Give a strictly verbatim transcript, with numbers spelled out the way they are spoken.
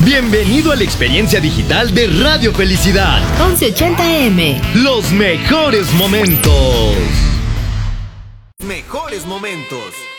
Bienvenido a la experiencia digital de Radio Felicidad. once ochenta eme. Los mejores momentos. Mejores momentos.